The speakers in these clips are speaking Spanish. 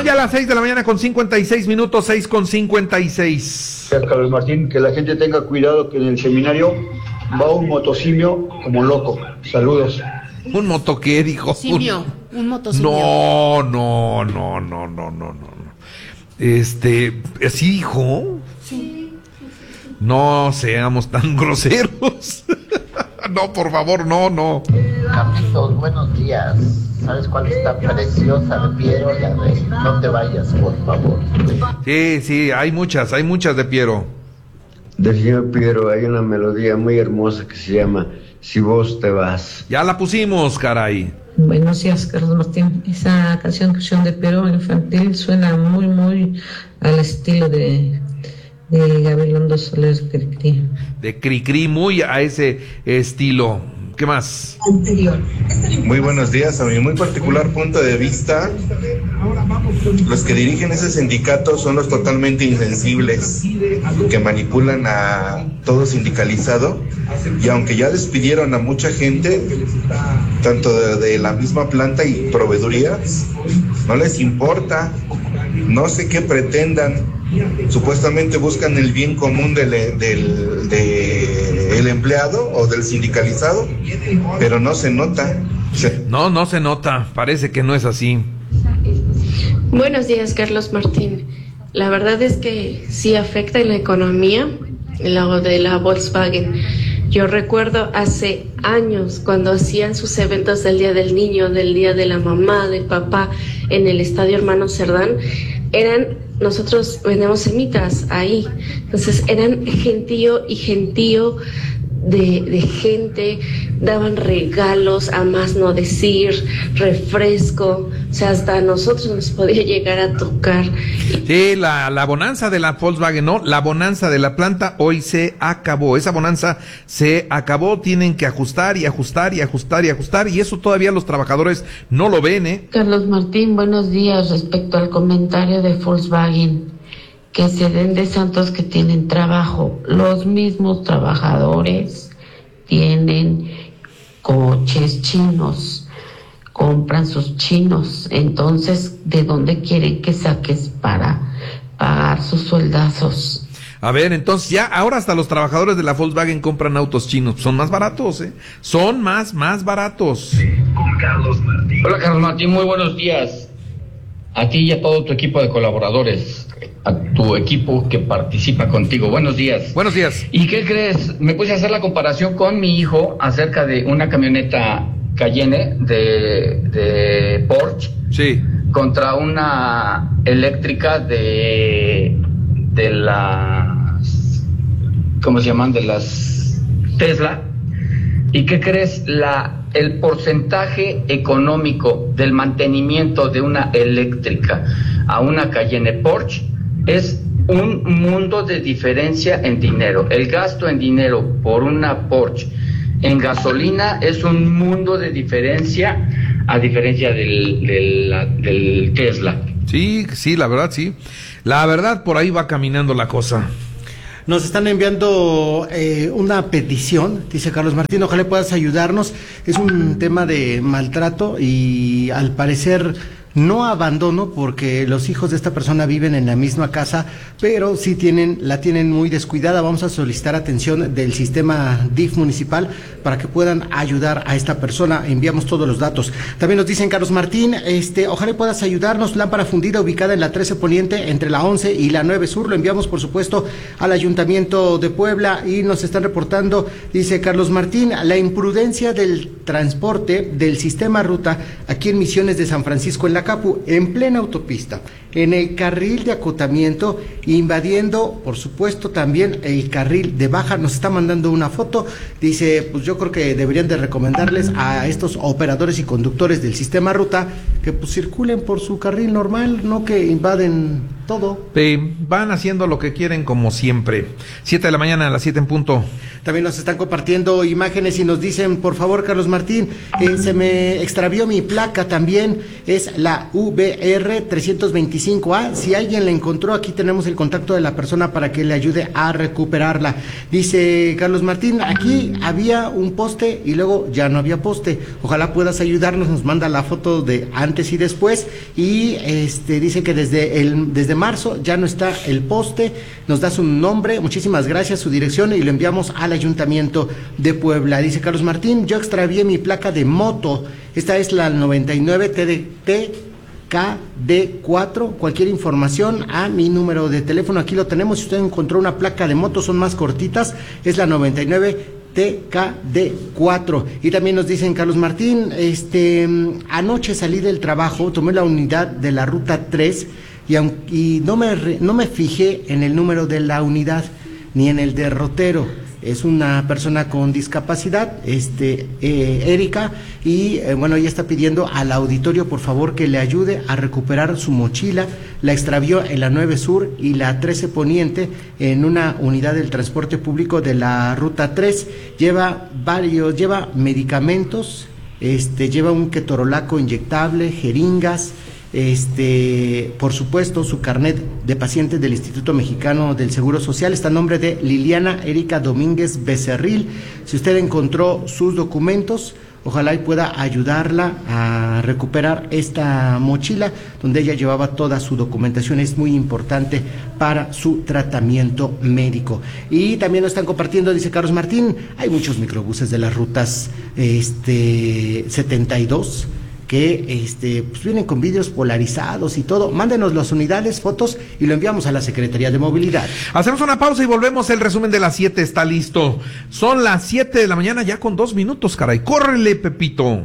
ya a las 6 de la mañana con 56 minutos, 6 con 56. Carlos Martín, que la gente tenga cuidado que en el seminario va un motosimio como loco. Saludos. ¿Un moto qué, dijo? Simio, un motosimio. No. ¿Así dijo? Sí. No seamos tan groseros. No, por favor, no. Carlitos, buenos días. ¿Sabes cuál está preciosa de Piero? La de No te vayas, por favor. Sí, hay muchas de Piero. Del señor Piero hay una melodía muy hermosa que se llama Si vos te vas. Ya la pusimos, caray. Buenos días, Carlos Martín. Esa canción de Piero infantil suena muy al estilo de Gabilondo Soler Cricri. De Cricri, muy a ese estilo. ¿Qué más? Muy buenos días. A mi muy particular punto de vista, los que dirigen ese sindicato son los totalmente insensibles que manipulan a todo sindicalizado, y aunque ya despidieron a mucha gente, tanto de la misma planta y proveedurías, no les importa. No sé qué pretendan. Supuestamente buscan el bien común del empleado o del sindicalizado, pero no se nota. No se nota, parece que no es así. Buenos días, Carlos Martín. La verdad es que sí afecta en la economía, lo de la Volkswagen. Yo recuerdo hace años cuando hacían sus eventos del Día del Niño, del Día de la Mamá, del Papá, en el Estadio Hermano Cerdán, nosotros vendemos semitas ahí, entonces eran gentío de gente, daban regalos, a más no decir, refresco, o sea, hasta a nosotros nos podía llegar a tocar. Sí, la bonanza de la Volkswagen, no, la bonanza de la planta hoy se acabó, esa bonanza se acabó, tienen que ajustar, y eso todavía los trabajadores no lo ven, ¿eh? Carlos Martín, buenos días. Respecto al comentario de Volkswagen, que se den de santos que tienen trabajo. Los mismos trabajadores tienen coches chinos, compran sus chinos. Entonces, ¿de dónde quieren que saques para pagar sus sueldazos? A ver, entonces ya, ahora hasta los trabajadores de la Volkswagen compran autos chinos. Son más baratos, son más baratos. Hola, Carlos Martín, muy buenos días. A ti y a todo tu equipo de colaboradores, a tu equipo que participa contigo. Buenos días. Buenos días. ¿Y qué crees? Me puse a hacer la comparación con mi hijo acerca de una camioneta Cayenne de Porsche. Sí. Contra una eléctrica de las, ¿cómo se llaman? De las Tesla. ¿Y qué crees? El porcentaje económico del mantenimiento de una eléctrica a una Cayenne Porsche es un mundo de diferencia en dinero. El gasto en dinero por una Porsche en gasolina es un mundo de diferencia, a diferencia del Tesla. Sí, la verdad, sí. La verdad, por ahí va caminando la cosa. Nos están enviando una petición, dice Carlos Martín, ojalá puedas ayudarnos. Es un tema de maltrato y al parecer no abandono, porque los hijos de esta persona viven en la misma casa, pero sí la tienen muy descuidada. Vamos a solicitar atención del sistema DIF municipal para que puedan ayudar a esta persona. Enviamos todos los datos. También nos dicen, Carlos Martín, ojalá puedas ayudarnos. Lámpara fundida ubicada en la 13 Poniente, entre la 11 y la 9 Sur. Lo enviamos, por supuesto, al Ayuntamiento de Puebla y nos están reportando, dice Carlos Martín, la imprudencia del transporte del sistema ruta aquí en Misiones de San Francisco en la Capu, en plena autopista, en el carril de acotamiento, invadiendo, por supuesto, también el carril de baja. Nos está mandando una foto, dice, pues yo creo que deberían de recomendarles a estos operadores y conductores del sistema ruta que pues circulen por su carril normal, no que invaden todo. Van haciendo lo que quieren como siempre. 7 de la mañana, a las 7 en punto. También nos están compartiendo imágenes y nos dicen, por favor, Carlos Martín, se me extravió mi placa también, es la VR 325A. Si alguien la encontró, aquí tenemos el contacto de la persona para que le ayude a recuperarla. Dice Carlos Martín, aquí había un poste y luego ya no había poste. Ojalá puedas ayudarnos, nos manda la foto de antes y después y dice que desde marzo ya no está el poste, nos da su nombre, muchísimas gracias, su dirección y lo enviamos al Ayuntamiento de Puebla. Dice Carlos Martín, yo extravié mi placa de moto, esta es la 99 TKD4, cualquier información a mi número de teléfono, aquí lo tenemos. Si usted encontró una placa de moto, son más cortitas, es la 99 TKD4. Y también nos dicen, Carlos Martín, anoche salí del trabajo, tomé la unidad de la ruta 3 y no me fijé en el número de la unidad ni en el derrotero. Es una persona con discapacidad, Erika, y ella está pidiendo al auditorio, por favor, que le ayude a recuperar su mochila. La extravió en la 9 Sur y la 13 Poniente en una unidad del transporte público de la ruta 3. Lleva medicamentos, lleva un ketorolaco inyectable, jeringas, por supuesto, su carnet de paciente del Instituto Mexicano del Seguro Social está a nombre de Liliana Erika Domínguez Becerril. Si usted encontró sus documentos, ojalá y pueda ayudarla a recuperar esta mochila donde ella llevaba toda su documentación, es muy importante para su tratamiento médico. Y también nos están compartiendo, dice Carlos Martín, hay muchos microbuses de las rutas 72 que pues vienen con vídeos polarizados y todo. Mándenos las unidades, fotos y lo enviamos a la Secretaría de Movilidad. Hacemos una pausa y volvemos. El resumen de las 7 está listo. Son las 7 de la mañana ya con 2 minutos, caray. ¡Córrele, Pepito!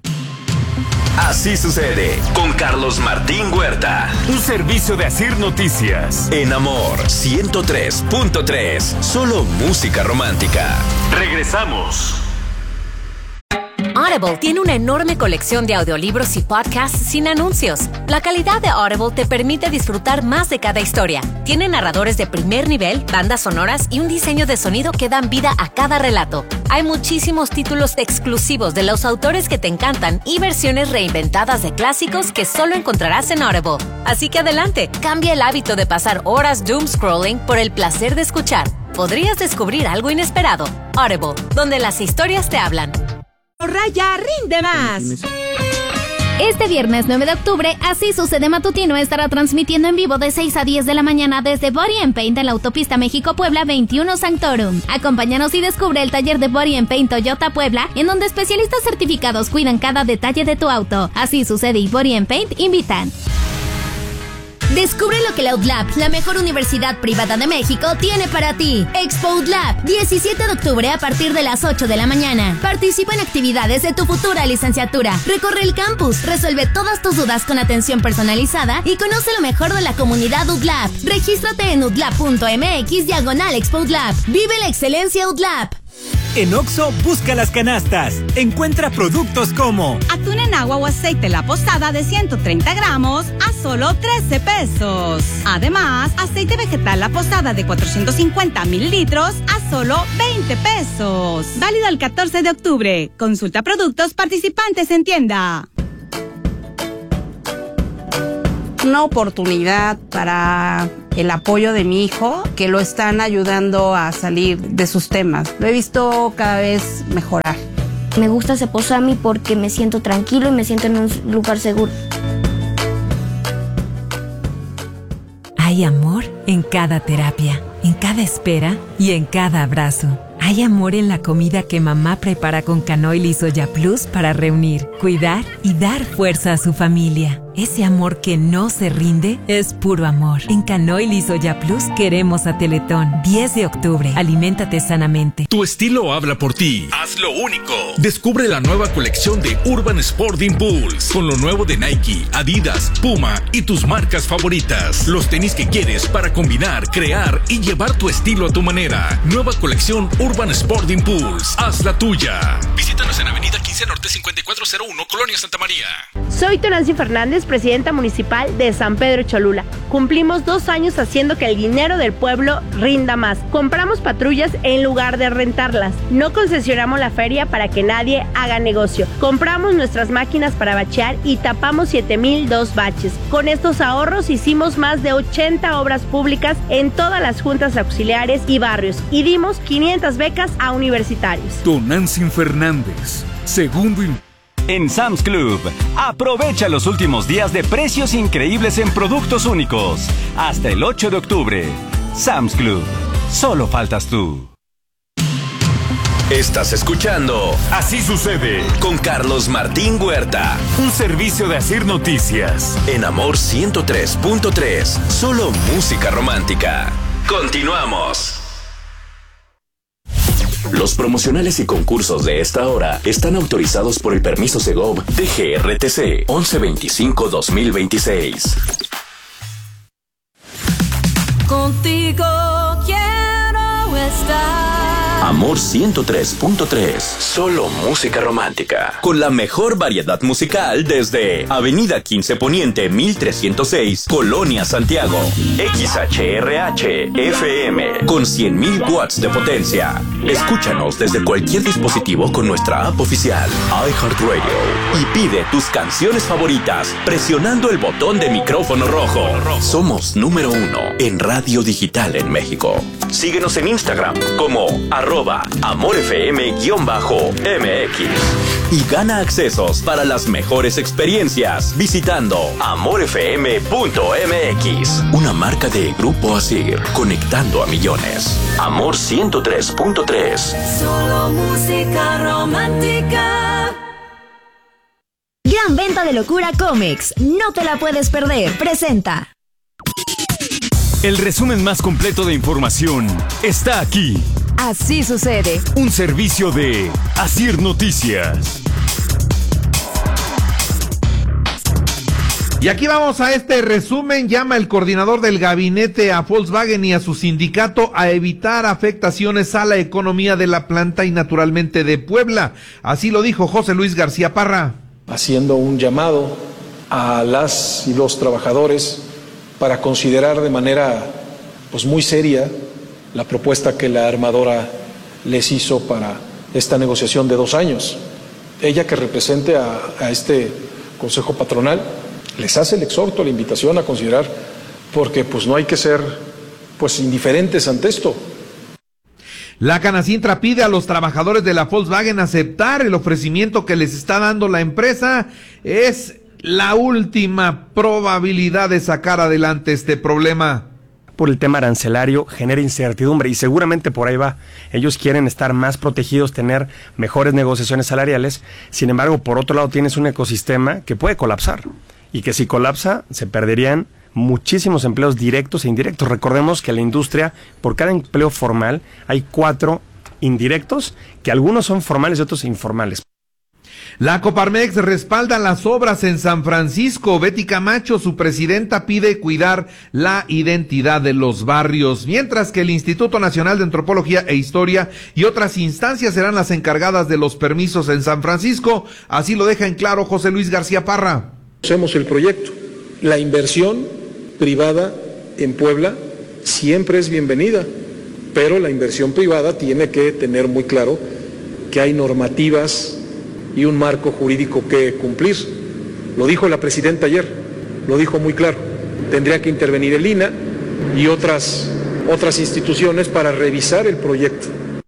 Así sucede con Carlos Martín Huerta. Un servicio de Asir Noticias. En Amor 103.3. Solo música romántica. Regresamos. Audible tiene una enorme colección de audiolibros y podcasts sin anuncios. La calidad de Audible te permite disfrutar más de cada historia. Tiene narradores de primer nivel, bandas sonoras y un diseño de sonido que dan vida a cada relato. Hay muchísimos títulos exclusivos de los autores que te encantan y versiones reinventadas de clásicos que solo encontrarás en Audible. Así que adelante, cambia el hábito de pasar horas doom scrolling por el placer de escuchar. Podrías descubrir algo inesperado. Audible, donde las historias te hablan. Raya rinde más. Este viernes 9 de octubre, Así Sucede Matutino estará transmitiendo en vivo de 6 a 10 de la mañana desde Body and Paint en la autopista México-Puebla 21 Sanctorum. Acompáñanos y descubre el taller de Body and Paint Toyota Puebla, en donde especialistas certificados cuidan cada detalle de tu auto. Así Sucede y Body and Paint invitan. Descubre lo que la UDLAP, la mejor universidad privada de México, tiene para ti. Expo UDLAP, 17 de octubre a partir de las 8 de la mañana. Participa en actividades de tu futura licenciatura. Recorre el campus, resuelve todas tus dudas con atención personalizada y conoce lo mejor de la comunidad UDLAP. Regístrate en udlap.mx/Expo UDLAP. Vive la excelencia UDLAP. En Oxxo, busca las canastas. Encuentra productos como atún en agua o aceite La Posada de 130 gramos a solo 13 pesos. Además, aceite vegetal La Posada de 450 mililitros a solo 20 pesos. Válido el 14 de octubre. Consulta productos participantes en tienda. Una oportunidad para el apoyo de mi hijo, que lo están ayudando a salir de sus temas. Lo he visto cada vez mejorar. Me gusta Ceposami porque me siento tranquilo y me siento en un lugar seguro. Hay amor en cada terapia, en cada espera y en cada abrazo. Hay amor en la comida que mamá prepara con Canoil y Soya Plus para reunir, cuidar y dar fuerza a su familia. Ese amor que no se rinde es puro amor. En Canoil y Soya Plus queremos a Teletón. 10 de octubre. Aliméntate sanamente. Tu estilo habla por ti. Haz lo único. Descubre la nueva colección de Urban Sport Impulse con lo nuevo de Nike, Adidas, Puma y tus marcas favoritas. Los tenis que quieres para combinar, crear y llevar tu estilo a tu manera. Nueva colección Urban Sport Impulse. Haz la tuya. Visítanos en Avenida 15 Independencia Norte 5401, Colonia Santa María. Soy Tonancy Fernández, presidenta municipal de San Pedro Cholula. Cumplimos 2 años haciendo que el dinero del pueblo rinda más. Compramos patrullas en lugar de rentarlas. No concesionamos la feria para que nadie haga negocio. Compramos nuestras máquinas para bachear y tapamos 7,002 baches. Con estos ahorros hicimos más de 80 obras públicas en todas las juntas auxiliares y barrios y dimos 500 becas a universitarios. Tonancy Fernández, segundo. En Sam's Club, aprovecha los últimos días de precios increíbles en productos únicos. Hasta el 8 de octubre. Sam's Club, solo faltas tú. Estás escuchando Así Sucede con Carlos Martín Huerta. Un servicio de Asir Noticias. En Amor 103.3, solo música romántica. Continuamos. Los promocionales y concursos de esta hora están autorizados por el permiso Segov DGRTC 1125-2026. Contigo quiero estar. Amor 103.3, solo música romántica. Con la mejor variedad musical desde Avenida 15 Poniente 1306, Colonia Santiago. XHRH FM con 100,000 watts de potencia. Escúchanos desde cualquier dispositivo con nuestra app oficial iHeartRadio y pide tus canciones favoritas presionando el botón de micrófono rojo. Somos número 1 en radio digital en México. Síguenos en Instagram como @AmorFM_MX y gana accesos para las mejores experiencias visitando amorfm.mx, una marca de Grupo Asir, conectando a millones. Amor 103.3, solo música romántica. Gran venta de locura Comex, no te la puedes perder. Presenta. El resumen más completo de información está aquí. Así sucede. Un servicio de Asir Noticias. Y aquí vamos a este resumen. Llama el coordinador del gabinete a Volkswagen y a su sindicato a evitar afectaciones a la economía de la planta y naturalmente de Puebla. Así lo dijo José Luis García Parra. Haciendo un llamado a las y los trabajadores para considerar de manera muy seria la propuesta que la armadora les hizo para esta negociación de 2 años. Ella, que represente a este Consejo Patronal, les hace el exhorto, la invitación a considerar, porque no hay que ser indiferentes ante esto. La Canacintra pide a los trabajadores de la Volkswagen aceptar el ofrecimiento que les está dando la empresa. Es la última probabilidad de sacar adelante este problema. Por el tema arancelario genera incertidumbre y seguramente por ahí va. Ellos quieren estar más protegidos, tener mejores negociaciones salariales. Sin embargo, por otro lado tienes un ecosistema que puede colapsar y que si colapsa se perderían muchísimos empleos directos e indirectos. Recordemos que en la industria, por cada empleo formal hay 4 indirectos, que algunos son formales y otros informales. La Coparmex respalda las obras en San Francisco. Betty Camacho, su presidenta, pide cuidar la identidad de los barrios, mientras que el Instituto Nacional de Antropología e Historia y otras instancias serán las encargadas de los permisos en San Francisco. Así lo deja en claro José Luis García Parra. Hacemos el proyecto. La inversión privada en Puebla siempre es bienvenida, pero la inversión privada tiene que tener muy claro que hay normativas y un marco jurídico que cumplir. Lo dijo la presidenta ayer, lo dijo muy claro. Tendría que intervenir el INAH y otras instituciones para revisar el proyecto.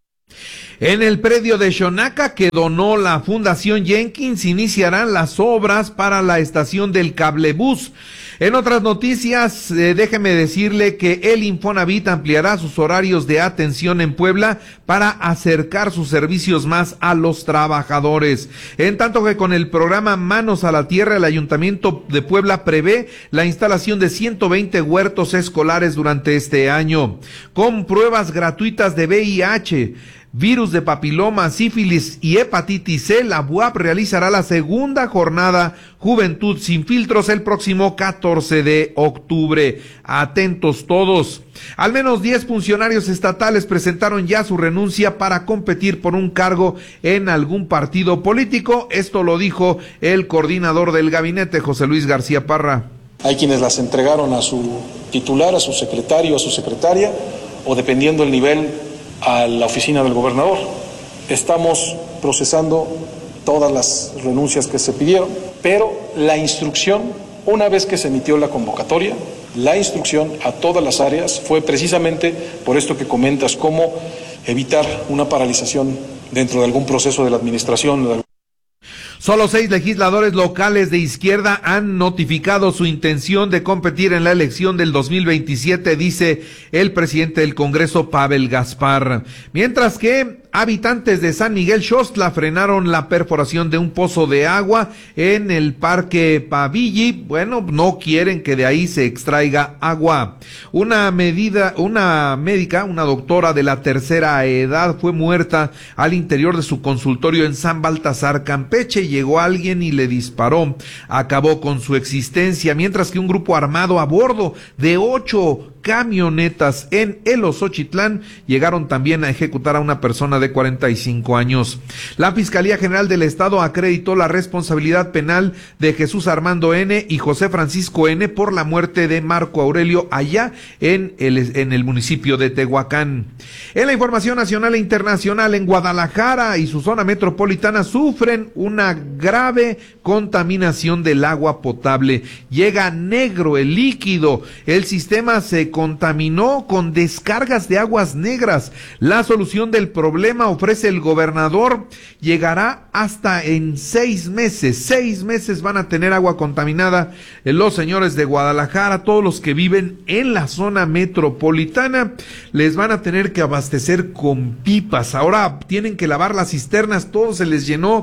En el predio de Xonaca que donó la Fundación Jenkins iniciarán las obras para la estación del cablebús. En otras noticias, déjeme decirle que el Infonavit ampliará sus horarios de atención en Puebla para acercar sus servicios más a los trabajadores. En tanto que con el programa Manos a la Tierra, el Ayuntamiento de Puebla prevé la instalación de 120 huertos escolares durante este año, con pruebas gratuitas de VIH. virus de papiloma, sífilis y hepatitis C, la UAP realizará la segunda jornada Juventud sin filtros el próximo 14 de octubre. Atentos todos. Al menos 10 funcionarios estatales presentaron ya su renuncia para competir por un cargo en algún partido político. Esto lo dijo el coordinador del gabinete, José Luis García Parra. Hay quienes las entregaron a su titular, a su secretario, a su secretaria, o dependiendo el nivel, a la oficina del gobernador. Estamos procesando todas las renuncias que se pidieron, pero la instrucción, una vez que se emitió la convocatoria, la instrucción a todas las áreas fue precisamente por esto que comentas, cómo evitar una paralización dentro de algún proceso de la administración. Solo 6 legisladores locales de izquierda han notificado su intención de competir en la elección del 2027, dice el presidente del Congreso, Pavel Gaspar. Mientras que habitantes de San Miguel Xostla frenaron la perforación de un pozo de agua en el Parque Pavilli. Bueno, no quieren que de ahí se extraiga agua. Una médica, una doctora de la tercera edad fue muerta al interior de su consultorio en San Baltasar, Campeche. Llegó alguien y le disparó. Acabó con su existencia, mientras que un grupo armado a bordo de 8 camionetas en El Osochitlán llegaron también a ejecutar a una persona de 45 años. La Fiscalía General del Estado acreditó la responsabilidad penal de Jesús Armando N. y José Francisco N. por la muerte de Marco Aurelio allá en el municipio de Tehuacán. En la información nacional e internacional, en Guadalajara y su zona metropolitana sufren una grave contaminación del agua potable. Llega negro el líquido. El sistema se contaminó con descargas de aguas negras. La solución del problema, ofrece el gobernador, llegará hasta en 6 meses. 6 meses van a tener agua contaminada los señores de Guadalajara. Todos los que viven en la zona metropolitana les van a tener que abastecer con pipas. Ahora tienen que lavar las cisternas. Todo se les llenó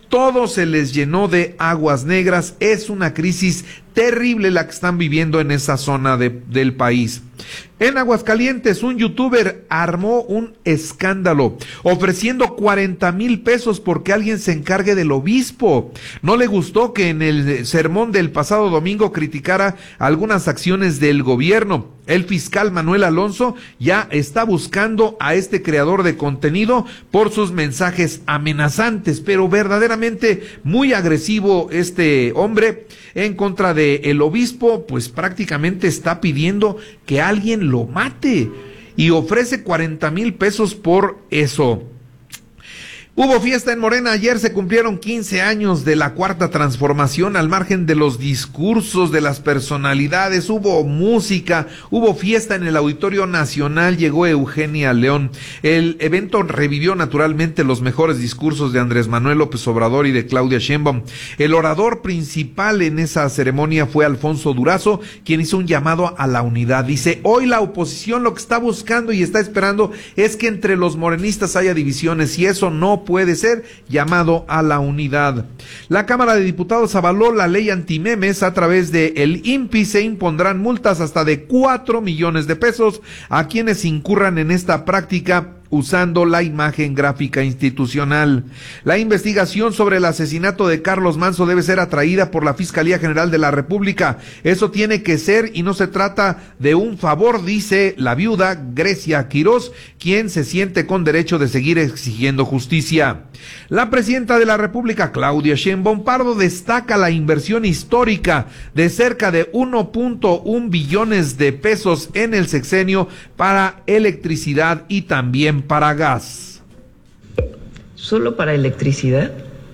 de aguas negras. Es una crisis terrible la que están viviendo en esa zona del país. En Aguascalientes, un youtuber armó un escándalo ofreciendo 40,000 pesos porque alguien se encargue del obispo. No le gustó que en el sermón del pasado domingo criticara algunas acciones del gobierno. El fiscal Manuel Alonso ya está buscando a este creador de contenido por sus mensajes amenazantes, pero verdaderamente muy agresivo este hombre en contra de el obispo, pues prácticamente está pidiendo que alguien lo mate y ofrece 40,000 pesos por eso. Hubo fiesta en Morena. Ayer se cumplieron 15 años de la Cuarta Transformación. Al margen de los discursos de las personalidades, hubo música, hubo fiesta en el Auditorio Nacional. Llegó Eugenia León. El evento revivió naturalmente los mejores discursos de Andrés Manuel López Obrador y de Claudia Sheinbaum. El orador principal en esa ceremonia fue Alfonso Durazo, quien hizo un llamado a la unidad. Dice: hoy la oposición lo que está buscando y está esperando es que entre los morenistas haya divisiones, y eso no puede ser. Llamado a la unidad. La Cámara de Diputados avaló la ley antimemes. A través de el INPI se impondrán multas hasta de 4 millones de pesos a quienes incurran en esta práctica usando la imagen gráfica institucional. La investigación sobre el asesinato de Carlos Manzo debe ser atraída por la Fiscalía General de la República. Eso tiene que ser, y no se trata de un favor, dice la viuda Grecia Quirós, quien se siente con derecho de seguir exigiendo justicia. La presidenta de la República, Claudia Sheinbaum Pardo, destaca la inversión histórica de cerca de 1.1 billones de pesos en el sexenio para electricidad y también para gas. Solo para electricidad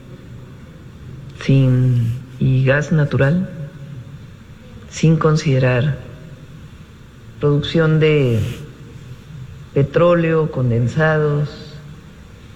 y gas natural, sin considerar producción de petróleo, condensados,